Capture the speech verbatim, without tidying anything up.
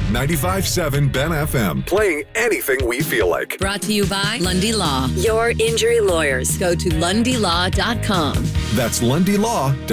ninety-five point seven Ben F M, playing anything we feel like. Brought to you by Lundy Law, your injury lawyers. Go to lundy law dot com. That's Lundy Law.